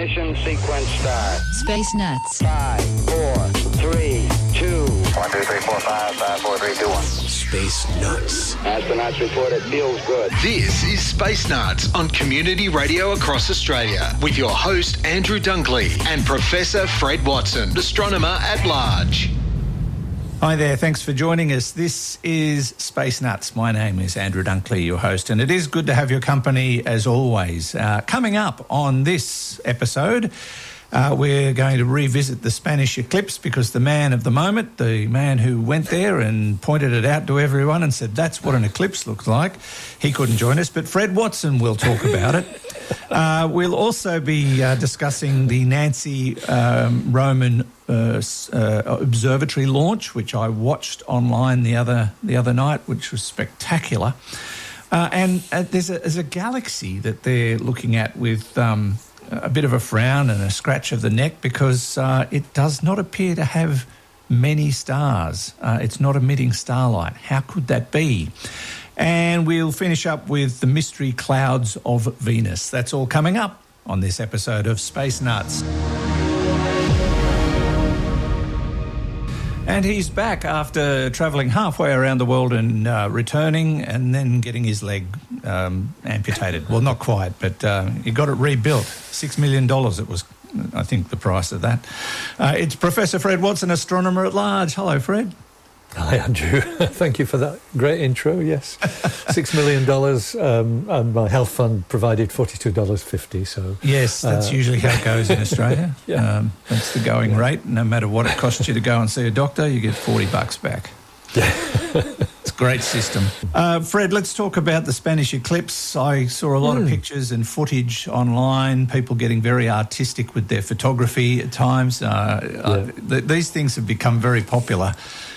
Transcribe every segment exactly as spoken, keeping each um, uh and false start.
Ignition sequence start. Space Nuts. Five, four, three, two. One, two, three, four, five, five, four, three, two, one. Space Nuts. Astronauts report it feels good. This is Space Nuts on Community Radio across Australia with your host Andrew Dunkley and Professor Fred Watson, astronomer at large. Hi there, thanks for joining us. This is Space Nuts. My name is Andrew Dunkley, your host, and it is good to have your company as always. Uh, coming up on this episode, uh, we're going to revisit the Spanish eclipse because the man of the moment, the man who went there and pointed it out to everyone and said that's what an eclipse looks like, he couldn't join us, but Fred Watson will talk about it. Uh, we'll also be uh, discussing the Nancy um, Roman uh, uh, observatory launch, which I watched online the other the other night, which was spectacular. Uh, and uh, there's, a, there's a galaxy that they're looking at with um, a bit of a frown and a scratch of the neck because uh, it does not appear to have many stars. Uh, it's not emitting starlight. How could that be? And we'll finish up with the mystery clouds of Venus. That's all coming up on this episode of Space Nuts. And he's back after travelling halfway around the world and uh, returning and then getting his leg um, amputated. Well, not quite, but uh, he got it rebuilt. Six million dollars it was, I think, the price of that. Uh, it's Professor Fred Watson, astronomer at large. Hello, Fred. Hi, Andrew. Thank you for that great intro, yes. Six million dollars, um, and my health fund provided forty-two dollars fifty, so... Yes, that's uh, usually how it goes in Australia. Yeah. Um, that's the going yeah. rate. No matter what it costs you to go and see a doctor, you get forty bucks back. Yeah. It's a great system. Uh, Fred, let's talk about the Spanish eclipse. I saw a lot mm. of pictures and footage online, people getting very artistic with their photography at times. Uh, yeah. uh, th- these things have become very popular.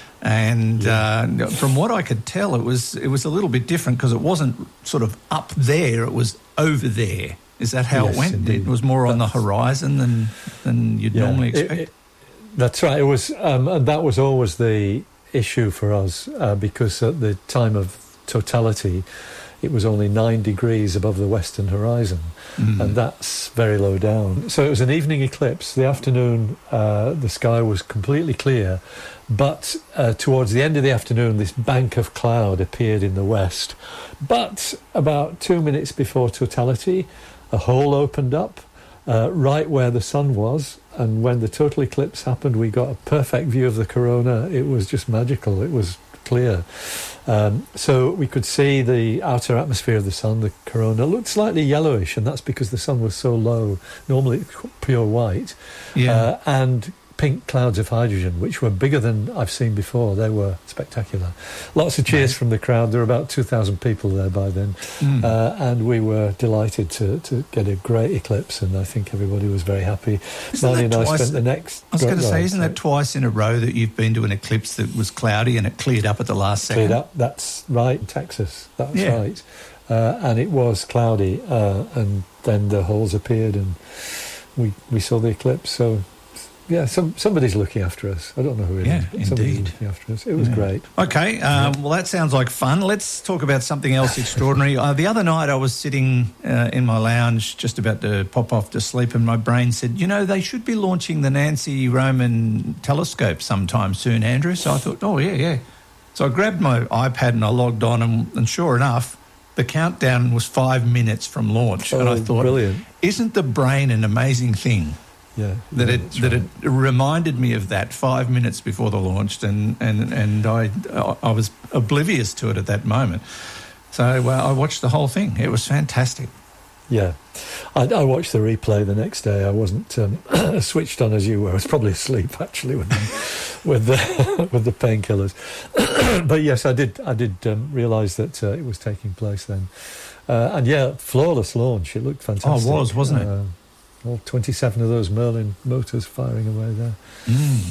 And yeah. uh, from what I could tell, it was it was a little bit different because it wasn't sort of up there; it was over there. Is that how yes, it went? Indeed. It was more on that's, the horizon than than you'd yeah, normally expect. It, it, that's right. It was, um, and that was always the issue for us uh, because at the time of totality, it was only nine degrees above the western horizon, mm. and that's very low down. So it was an evening eclipse. The afternoon, uh, the sky was completely clear. But uh, towards the end of the afternoon, this bank of cloud appeared in the west. But about two minutes before totality, a hole opened up uh, right where the sun was. And when the total eclipse happened, we got a perfect view of the corona. It was just magical. It was clear. Um, so we could see the outer atmosphere of the sun, the corona. It looked slightly yellowish, and that's because the sun was so low. Normally it's pure white. Yeah. Uh, and pink clouds of hydrogen, which were bigger than I've seen before. They were spectacular. Lots of cheers right. from the crowd. There were about two thousand people there by then. Mm. Uh, and we were delighted to, to get a great eclipse, and I think everybody was very happy. Marnie and I spent the next... I was going to say, isn't that twice in a row that you've been to an eclipse that was cloudy and it cleared up at the last second? Cleared up, that's right, Texas. That's yeah. right. Uh, and it was cloudy, uh, and then the holes appeared and we, we saw the eclipse, so... Yeah, some, somebody's looking after us. I don't know who it yeah, is. But somebody's looking after us. It was yeah. great. Okay, um, yeah. well, that sounds like fun. Let's talk about something else extraordinary. Uh, the other night I was sitting uh, in my lounge just about to pop off to sleep and my brain said, you know, they should be launching the Nancy Roman telescope sometime soon, Andrew. So I thought, oh, yeah, yeah. So I grabbed my iPad and I logged on and, and sure enough, the countdown was five minutes from launch. Oh, and I thought, brilliant. Isn't the brain an amazing thing? Yeah, that yeah, it that right. it reminded me of that five minutes before the launch, and and and I I was oblivious to it at that moment. So uh, I watched the whole thing. It was fantastic. Yeah, I, I watched the replay the next day. I wasn't um, switched on as you were. I was probably asleep actually with the, with the with the painkillers. But yes, I did. I did um, realise that uh, it was taking place then, uh, and yeah, flawless launch. It looked fantastic. Oh, it was, wasn't it? Uh, All twenty-seven of those Merlin motors firing away there. Mm.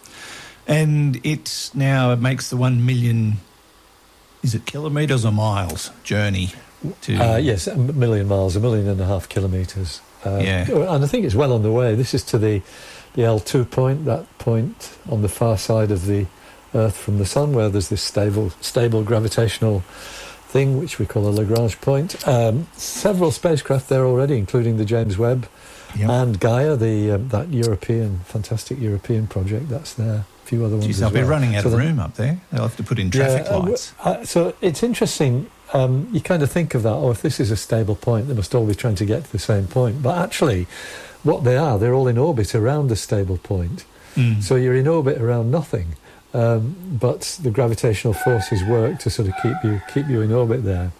And it now makes the one million, is it kilometres or miles journey? To uh, yes, a million miles, a million and a half kilometres. Uh, yeah. And I think it's well on the way. This is to the, the L two point, that point on the far side of the Earth from the Sun, where there's this stable, stable gravitational thing, which we call a Lagrange point. Um, several spacecraft there already, including the James Webb Yep. And Gaia, the um, that European, fantastic European project, that's there. A few other ones Geez, as they'll well. be running out So of the- room up there. They'll have to put in traffic yeah, uh, lights. uh, so it's interesting. Um, you kind of think of that, oh, if this is a stable point, they must all be trying to get to the same point. But actually, what they are, they're all in orbit around the stable point. Mm. So you're in orbit around nothing. Um, but the gravitational forces work to sort of keep you keep you in orbit there.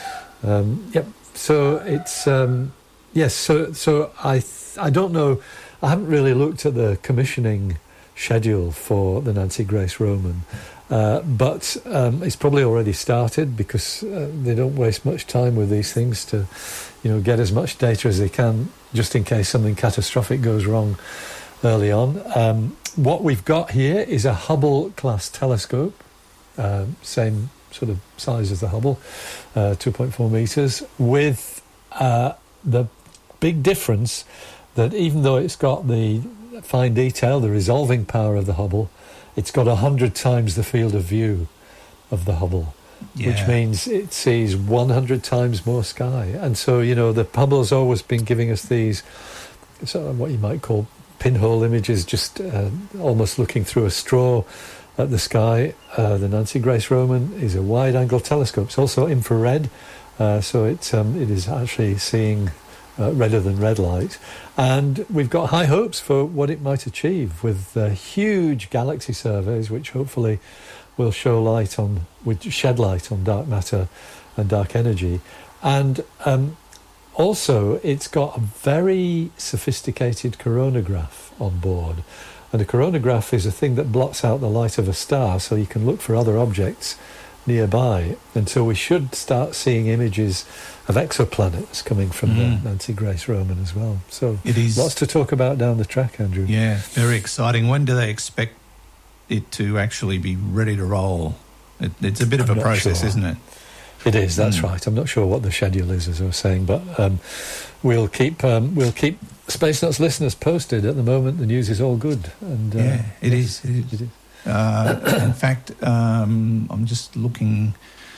Um, yep. So it's um, yes. So so I th- I don't know. I haven't really looked at the commissioning schedule for the Nancy Grace Roman. Uh, but um, it's probably already started because uh, they don't waste much time with these things to, you know, get as much data as they can just in case something catastrophic goes wrong early on. Um, what we've got here is a Hubble-class telescope, uh, same sort of size as the Hubble, uh, two point four metres, with uh, the big difference that even though it's got the fine detail, the resolving power of the Hubble, it's got one hundred times the field of view of the Hubble, Yeah. which means it sees one hundred times more sky. And so, you know, the Hubble's always been giving us these sort of what you might call pinhole images, just uh, almost looking through a straw at the sky. Uh, the Nancy Grace Roman is a wide-angle telescope. It's also infrared, uh, so it, um, it is actually seeing Uh, redder than red light, and we've got high hopes for what it might achieve with uh, huge galaxy surveys, which hopefully will show light on, would shed light on dark matter and dark energy. And um, also, it's got a very sophisticated coronagraph on board, and a coronagraph is a thing that blots out the light of a star, so you can look for other objects nearby. And so we should start seeing images of exoplanets coming from Mm. the Nancy Grace Roman as well. So It is- lots to talk about down the track, Andrew. Yeah, very exciting. When do they expect it to actually be ready to roll? It, it's a bit of I'm a not process, sure. isn't it? It is, that's Mm. right. I'm not sure what the schedule is, as I was saying, but um, we'll keep um, we'll keep Space Nuts listeners posted. At the moment, the news is all good. And uh, Yeah, it yes, is, it is. It is. Uh, in fact, um, I'm just looking.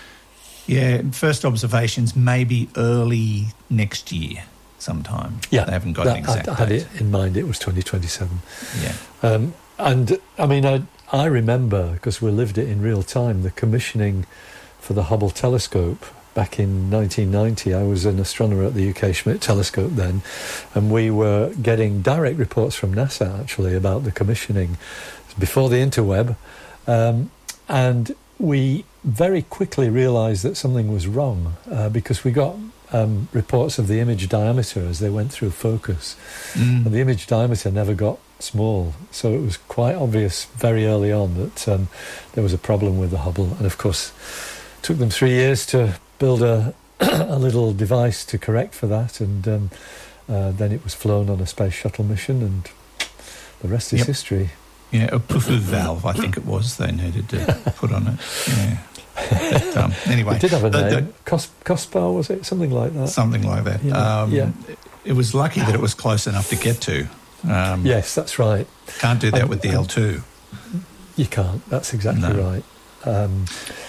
Yeah, first observations maybe early next year sometime. Yeah, They haven't got that- an exact I, I had date. it in mind. It was twenty twenty-seven. Yeah. Um, and I mean, I, I remember, because we lived it in real time, the commissioning for the Hubble telescope back in nineteen ninety. I was an astronomer at the U K Schmidt telescope then, and we were getting direct reports from NASA actually about the commissioning before the interweb. Um, and we very quickly realised that something was wrong uh, because we got um, reports of the image diameter as they went through focus. Mm. And the image diameter never got small, so it was quite obvious very early on that um, there was a problem with the Hubble. And of course, it took them three years to build a, a little device to correct for that, and um, uh, then it was flown on a space shuttle mission, and the rest is Yep. history. Yeah, a Pufu valve, I think it was, they needed to put on it. Yeah. But, um, anyway. It did have a the- the- name. Cos- Cospar, was it? Something like that. Something like that. Yeah, Um, yeah. It was lucky that it was close enough to get to. Um, Yes, that's right. Can't do that And- with the L two. You can't. That's exactly No. right. Um,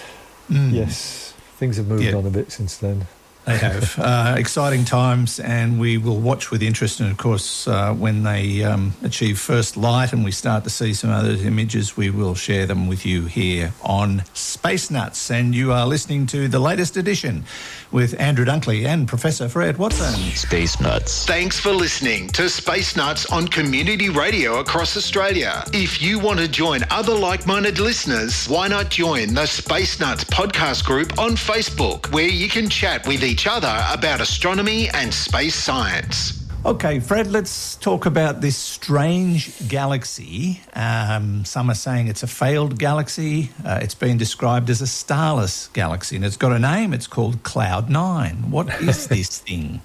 Mm. Yes, things have moved Yeah. on a bit since then. They have. Uh, exciting times, and we will watch with interest. And of course, uh, when they um, achieve first light and we start to see some other images, we will share them with you here on Space Nuts. And you are listening to the latest edition with Andrew Dunkley and Professor Fred Watson. Space Nuts. Thanks for listening to Space Nuts on community radio across Australia. If you want to join other like-minded listeners, why not join the Space Nuts podcast group on Facebook, where you can chat with each other about astronomy and space science. Okay, Fred, let's talk about this strange galaxy. Um, some are saying it's a failed galaxy. Uh, it's been described as a starless galaxy, and it's got a name. It's called Cloud nine. What is this thing?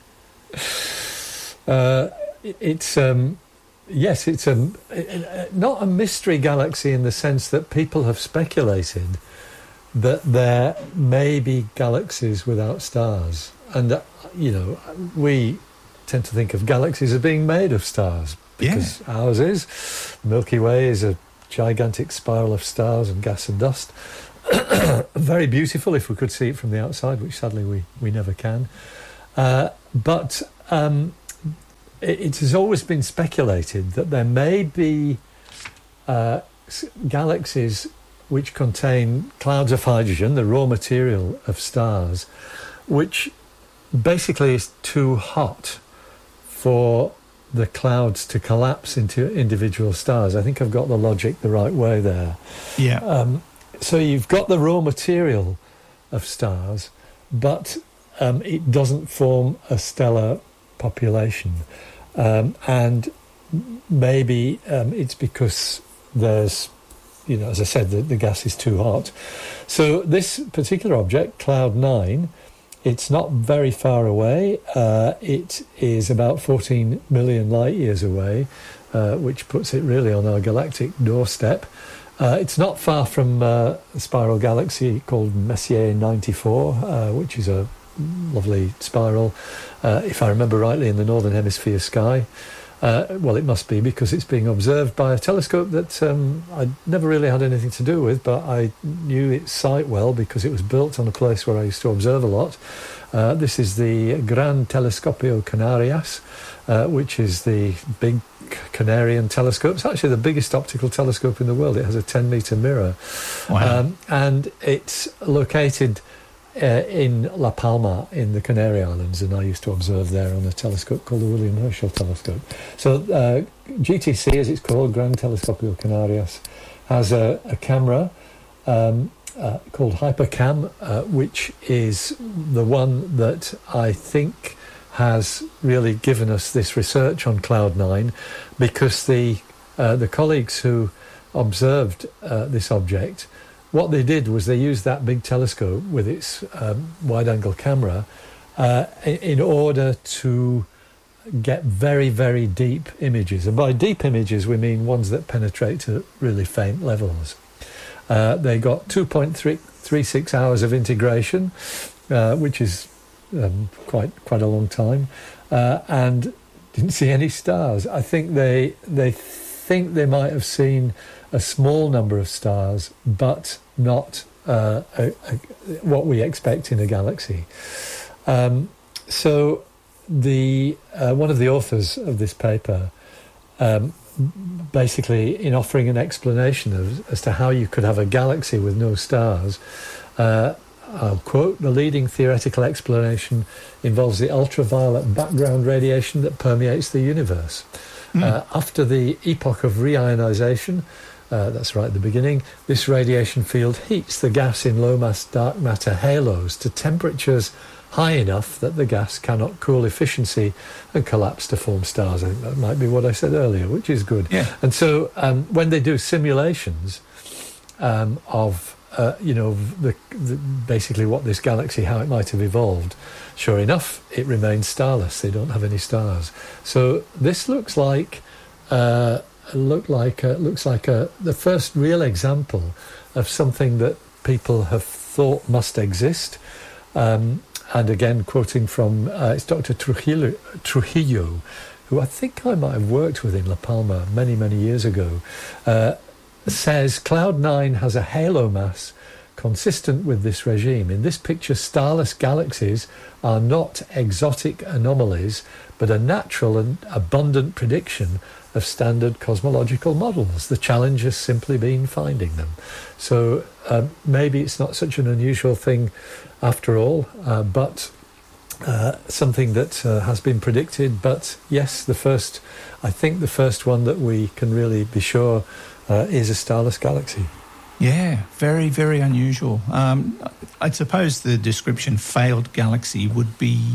Uh, it- it's um, yes, it's a not a mystery galaxy in the sense that people have speculated that there may be galaxies without stars, and uh, you know, we tend to think of galaxies as being made of stars because ours is. The Milky Way is a gigantic spiral of stars and gas and dust. Very beautiful if we could see it from the outside, which sadly we, we never can. Uh, but um, it, it has always been speculated that there may be uh, galaxies which contain clouds of hydrogen, the raw material of stars, which basically is too hot for the clouds to collapse into individual stars. I think I've got the logic the right way there. Yeah. Um, so you've got the raw material of stars, but um, it doesn't form a stellar population. Um, and maybe um, it's because there's, you know, as I said, the, the gas is too hot. So this particular object, Cloud nine, it's not very far away. Uh, it is about fourteen million light years away, uh, which puts it really on our galactic doorstep. Uh, it's not far from uh, a spiral galaxy called Messier ninety-four, uh, which is a lovely spiral, uh, if I remember rightly, in the northern hemisphere sky. Uh, well, it must be, because it's being observed by a telescope that um, I never really had anything to do with, but I knew its site well because it was built on a place where I used to observe a lot. Uh, this is the Gran Telescopio Canarias, uh, which is the big Canarian telescope. It's actually the biggest optical telescope in the world. It has a ten metre mirror. Wow. Um, and it's located Uh, in La Palma in the Canary Islands, and I used to observe there on a telescope called the William Herschel telescope. So uh, G T C, as it's called, Gran Telescopio Canarias, has a, a camera um, uh, called Hypercam, uh, which is the one that I think has really given us this research on Cloud nine, because the uh, the colleagues who observed uh, this object, what they did was they used that big telescope with its um, wide-angle camera uh, in order to get very, very deep images. And by deep images, we mean ones that penetrate to really faint levels. Uh, they got two point three six hours of integration, uh, which is um, quite quite a long time, uh, and didn't see any stars. I think they they think they might have seen a small number of stars, but not uh, a, a, what we expect in a galaxy. Um, so the uh, one of the authors of this paper, um, basically in offering an explanation of, as to how you could have a galaxy with no stars, uh, I'll quote, "The leading theoretical explanation involves the ultraviolet background radiation that permeates the universe. Mm. Uh, after the epoch of reionization, Uh, that's right at the beginning, this radiation field heats the gas in low-mass dark matter halos to temperatures high enough that the gas cannot cool efficiency and collapse to form stars." I think that might be what I said earlier, which is good. Yeah. And so um, when they do simulations um, of, uh, you know, the, the, basically what this galaxy, how it might have evolved, sure enough, it remains starless. They don't have any stars. So this looks like... Uh, Look like a, looks like a, the first real example of something that people have thought must exist. Um, and again, quoting from uh, it's Doctor Trujillo, Trujillo, who I think I might have worked with in La Palma many, many years ago, uh, says Cloud nine has a halo mass consistent with this regime. In this picture, starless galaxies are not exotic anomalies, but a natural and abundant prediction of standard cosmological models. The challenge has simply been finding them. So um, maybe it's not such an unusual thing after all, uh, but uh, something that uh, has been predicted. But yes, the first, I think the first one that we can really be sure uh, is a starless galaxy. Yeah, very, very unusual. Um, I suppose the description failed galaxy would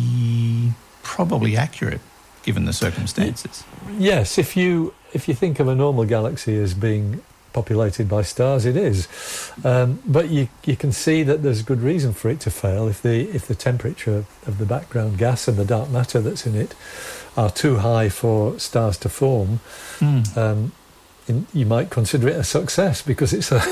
be probably accurate given the circumstances. Yes, if you if you think of a normal galaxy as being populated by stars, it is. Um, but you you can see that there's good reason for it to fail if the if the temperature of the background gas and the dark matter that's in it are too high for stars to form. Mm. Um, in, you might consider it a success because it's a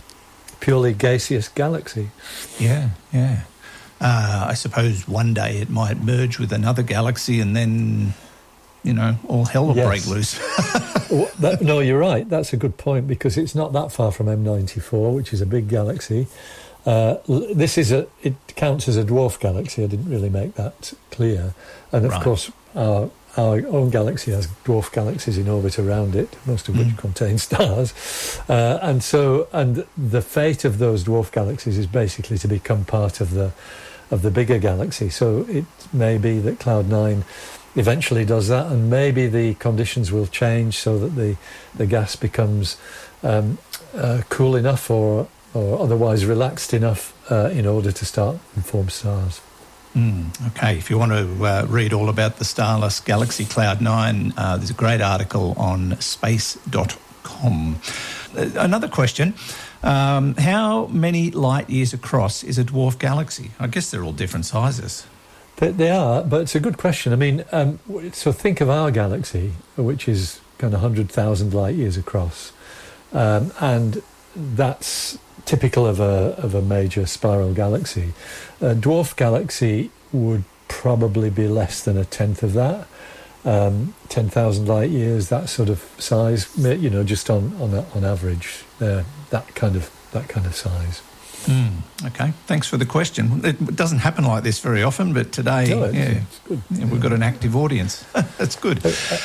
purely gaseous galaxy. Yeah, yeah. Uh, I suppose one day it might merge with another galaxy and then, you know, all hell will yes. break loose. well, that, no, you're right. That's a good point because it's not that far from M ninety-four, which is a big galaxy. Uh, l- this is a, it counts as a dwarf galaxy. I didn't really make that clear. And of Right. course, our, our own galaxy has dwarf galaxies in orbit around it, most of which Mm. contain stars. Uh, and so, and the fate of those dwarf galaxies is basically to become part of the of the bigger galaxy. So it may be that Cloud nine eventually does that, and maybe the conditions will change so that the, the gas becomes um, uh, cool enough or or otherwise relaxed enough uh, in order to start and form stars. Mm, okay, if you want to uh, read all about the starless galaxy Cloud nine, uh, there's a great article on space dot com. Uh, another question, um, how many light years across is a dwarf galaxy? I guess they're all different sizes. They, they are, but it's a good question. I mean, um, w- so think of our galaxy, which is kind of one hundred thousand light years across, um, and that's typical of a of a major spiral galaxy. A dwarf galaxy would probably be less than a tenth of that, um, ten thousand light years, that sort of size. You know, just on on a, on average, uh, that kind of that kind of size. Mm, okay, thanks for the question. It doesn't happen like this very often, but today, No, it's, yeah, it's good. yeah, we've got an active audience. That's good.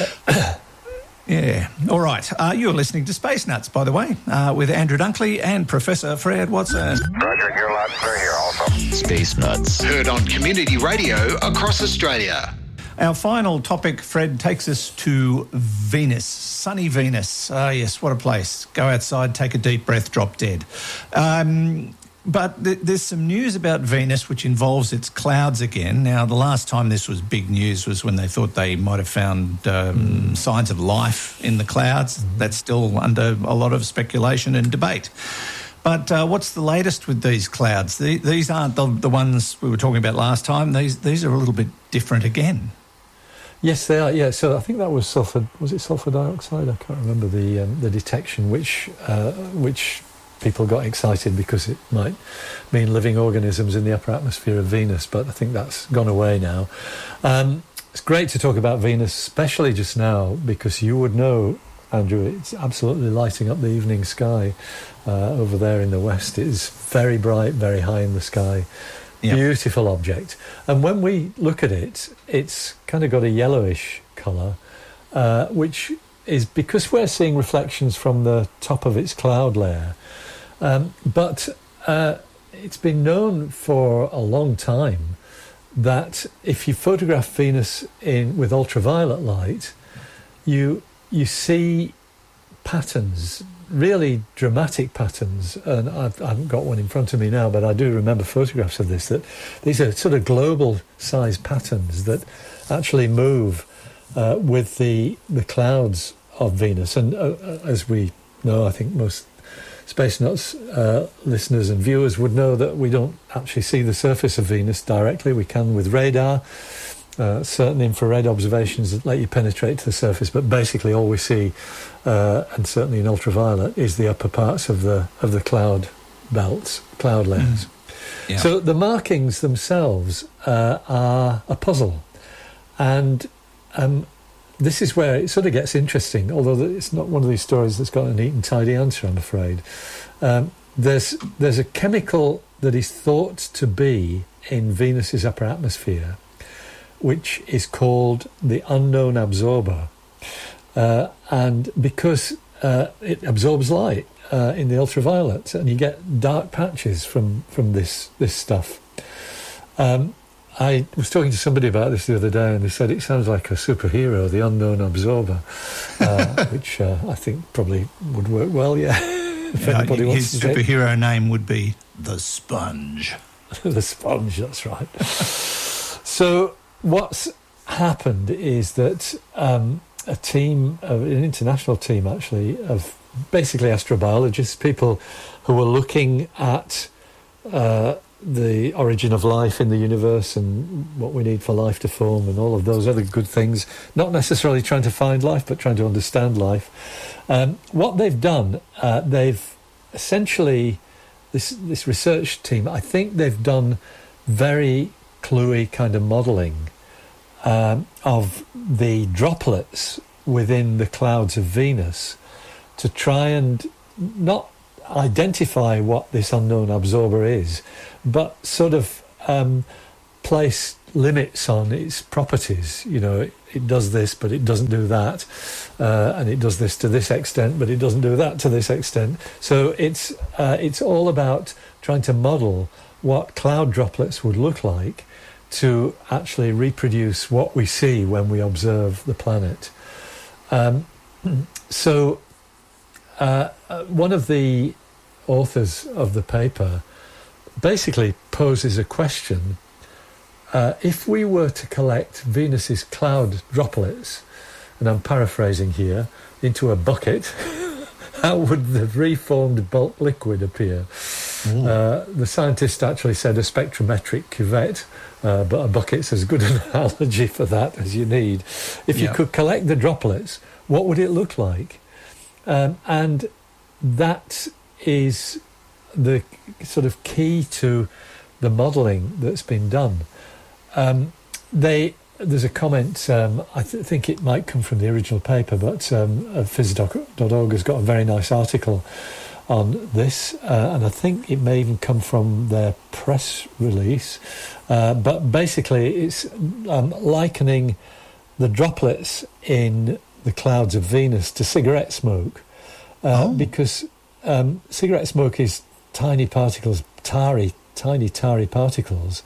Yeah. All right. Uh, you're listening to Space Nuts, by the way, uh, with Andrew Dunkley and Professor Fred Watson. Roger, you're loud and clear here also. Space Nuts. Heard on community radio across Australia. Our final topic, Fred, takes us to Venus, sunny Venus. Ah, yes, what a place. Go outside, take a deep breath, drop dead. Um, but th- there's some news about Venus which involves its clouds again. Now, the last time this was big news was when they thought they might have found um, mm. signs of life in the clouds. Mm. That's still under a lot of speculation and debate. But uh, what's the latest with these clouds? The, these aren't the, the ones we were talking about last time. These these are a little bit different again. Yes, they are. Yeah, so I think that was sulfur. Was it sulfur dioxide? I can't remember the um, the detection, which uh, which people got excited because it might mean living organisms in the upper atmosphere of Venus. But I think that's gone away now. Um, it's great to talk about Venus, especially just now, because you would know, Andrew, it's absolutely lighting up the evening sky uh, over there in the west. It is very bright, very high in the sky. Yep. Beautiful object. And when we look at it, it's kind of got a yellowish colour, uh, which is because we're seeing reflections from the top of its cloud layer. Um, but uh, it's been known for a long time that if you photograph Venus in with ultraviolet light, you you see patterns, really dramatic patterns, and I've, I haven't got one in front of me now, but I do remember photographs of this, that these are sort of global size patterns that actually move uh, with the the clouds of Venus. And uh, as we know, I think most Space Nuts uh, listeners and viewers would know that we don't actually see the surface of Venus directly. We can with radar. Uh, certain infrared observations that let you penetrate to the surface, but basically all we see, uh, and certainly in ultraviolet, is the upper parts of the of the cloud belts, cloud layers. Mm. Yeah. So the markings themselves uh, are a puzzle, and um, this is where it sort of gets interesting. Although it's not one of these stories that's got a neat and tidy answer, I'm afraid. Um, there's there's a chemical that is thought to be in Venus's upper atmosphere, which is called the unknown absorber. Uh, and because uh, it absorbs light uh, in the ultraviolet, and you get dark patches from, from this, this stuff. Um, I was talking to somebody about this the other day, and they said it sounds like a superhero, the unknown absorber, uh, which uh, I think probably would work well, yeah. if yeah anybody wants his to superhero name would be the Sponge. The Sponge, that's right. So what's happened is that um, a team, of, an international team actually, of basically astrobiologists, people who were looking at uh, the origin of life in the universe and what we need for life to form and all of those other good things, not necessarily trying to find life, but trying to understand life. Um, what they've done, uh, they've essentially, this, this research team, I think they've done very cluey kind of modelling um, of the droplets within the clouds of Venus to try and not identify what this unknown absorber is, but sort of um, place limits on its properties. You know, it, it does this, but it doesn't do that, uh, and it does this to this extent, but it doesn't do that to this extent. So it's uh, it's all about trying to model what cloud droplets would look like to actually reproduce what we see when we observe the planet. Um, so uh, one of the authors of the paper basically poses a question. Uh, if we were to collect Venus's cloud droplets, and I'm paraphrasing here, into a bucket, how would the reformed bulk liquid appear? Uh, the scientist actually said a spectrometric cuvette, uh, but a bucket's as good an analogy for that as you need. If you Yeah. could collect the droplets, what would it look like? Um, and that is the sort of key to the modelling that's been done. Um, they there's a comment, um, I th- think it might come from the original paper, but um, uh, phys dot org has got a very nice article on this, uh, and I think it may even come from their press release. Uh, but basically, it's um, likening the droplets in the clouds of Venus to cigarette smoke, uh, Oh. because um, cigarette smoke is tiny particles, tarry, tiny tarry particles,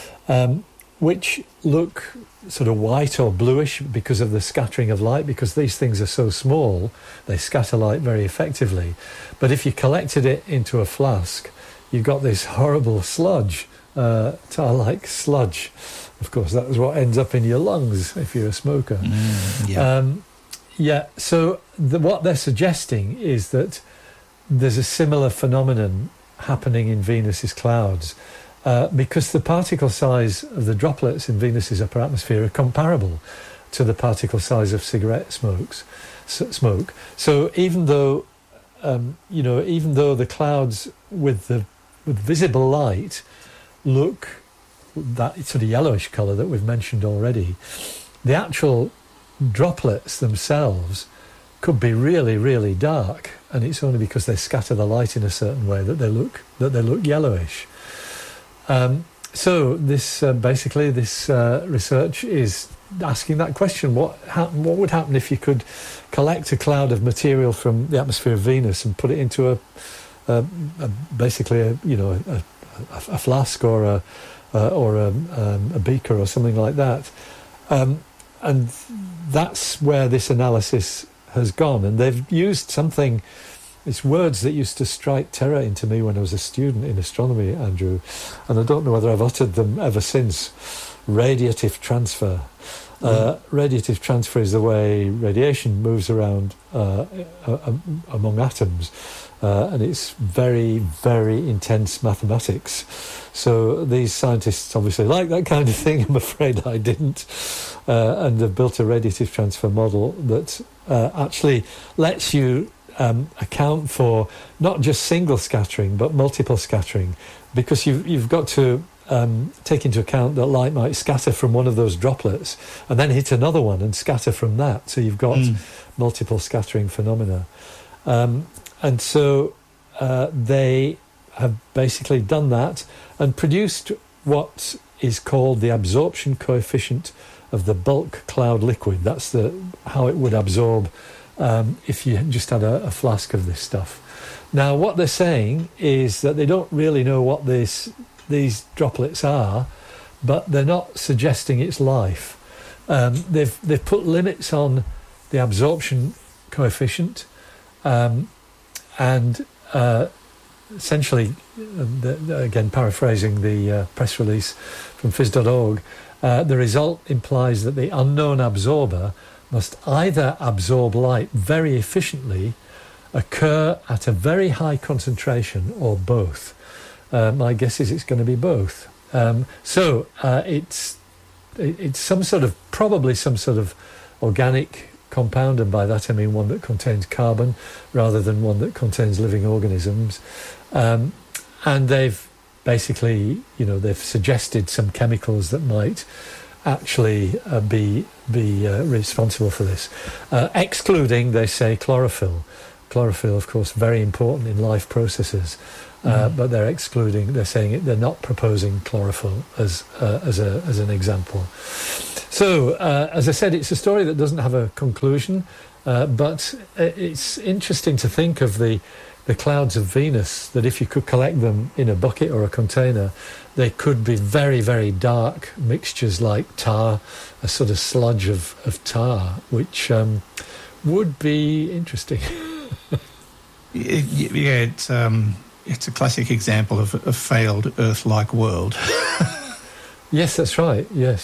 um, which look sort of white or bluish because of the scattering of light, because these things are so small, they scatter light very effectively. But if you collected it into a flask, you've got this horrible sludge, uh, tar-like sludge. Of course, that is what ends up in your lungs if you're a smoker. Mm, yeah. Um, yeah, so the, what they're suggesting is that there's a similar phenomenon happening in Venus's clouds, uh, because the particle size of the droplets in Venus's upper atmosphere are comparable to the particle size of cigarette smokes, s- smoke. So even though, um, you know, even though the clouds with the with visible light look that sort of yellowish colour that we've mentioned already, the actual droplets themselves could be really, really dark, and it's only because they scatter the light in a certain way that they look that they look yellowish. Um, so this uh, basically this uh, research is asking that question: what happen, what would happen if you could collect a cloud of material from the atmosphere of Venus and put it into a, a, a basically a you know a, a, a flask or a uh, or a, um, a beaker or something like that, um, and that's where this analysis has gone. And they've used something. It's words that used to strike terror into me when I was a student in astronomy, Andrew, and I don't know whether I've uttered them ever since. Radiative transfer. Mm. Uh, radiative transfer is the way radiation moves around uh, uh, among atoms, uh, and it's very, very intense mathematics. So these scientists obviously like that kind of thing. I'm afraid I didn't. Uh, and they've built a radiative transfer model that uh, actually lets you Um, account for not just single scattering but multiple scattering, because you've, you've got to um, take into account that light might scatter from one of those droplets and then hit another one and scatter from that, so you've got mm. multiple scattering phenomena. Um, and so uh, they have basically done that and produced what is called the absorption coefficient of the bulk cloud liquid. That's the how it would absorb Um, if you just had a, a flask of this stuff. Now, what they're saying is that they don't really know what this, these droplets are, but they're not suggesting it's life. Um, they've they've put limits on the absorption coefficient, um, and uh, essentially, uh, the, again paraphrasing the uh, press release from phys dot org, uh, the result implies that the unknown absorber must either absorb light very efficiently, occur at a very high concentration, or both. Uh, my guess is it's going to be both. Um, so uh, it's it, it's some sort of, probably some sort of organic compound, and by that I mean one that contains carbon rather than one that contains living organisms. Um, and they've basically, you know, they've suggested some chemicals that might actually uh, be be uh, responsible for this, uh, excluding, they say, chlorophyll. chlorophyll, of course, very important in life processes, uh, mm. but they're excluding. They're saying it, they're not proposing chlorophyll as uh, as a as an example. So, uh, as I said, it's a story that doesn't have a conclusion, uh, but it's interesting to think of the the clouds of Venus, that if you could collect them in a bucket or a container, they could be very, very dark mixtures like tar, a sort of sludge of, of tar, which um, would be interesting. Yeah, it's, um, it's a classic example of a failed Earth-like world. Yes, that's right, yes.